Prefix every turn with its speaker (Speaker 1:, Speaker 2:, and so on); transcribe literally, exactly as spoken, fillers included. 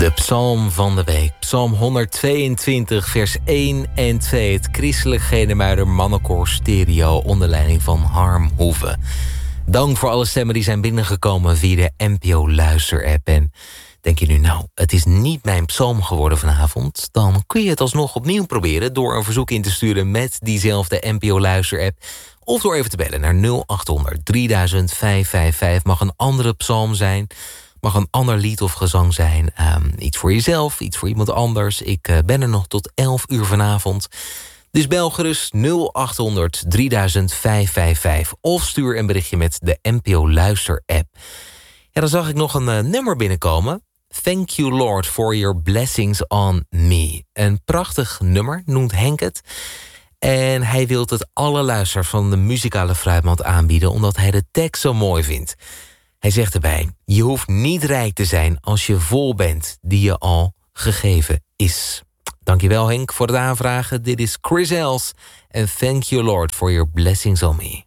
Speaker 1: De psalm van de week, psalm honderdtweeëntwintig, vers één en twee... het Christelijk Genemuider Mannenkoor Stereo onder leiding van Harm Hoeve. Dank voor alle stemmen die zijn binnengekomen via de N P O Luister-app. En denk je nu, nou, het is niet mijn psalm geworden vanavond... dan kun je het alsnog opnieuw proberen door een verzoek in te sturen... met diezelfde N P O Luister-app... of door even te bellen naar nul acht honderd drieduizend vijfhonderdvijfenvijftig. Mag een andere psalm zijn... mag een ander lied of gezang zijn. Um, iets voor jezelf, iets voor iemand anders. Ik uh, ben er nog tot elf uur vanavond. Dus bel gerust nul acht honderd drieduizend vijfhonderdvijfenvijftig... of stuur een berichtje met de N P O Luister-app. Ja, dan zag ik nog een uh, nummer binnenkomen. Thank you Lord for your blessings on me. Een prachtig nummer, noemt Henk het. En hij wil het alle luisteraars van de muzikale fruitmand aanbieden... omdat hij de tekst zo mooi vindt. Hij zegt erbij, je hoeft niet rijk te zijn als je vol bent die je al gegeven is. Dankjewel Henk voor het aanvragen. Dit is Chris Els en Thank you Lord for your blessings on me.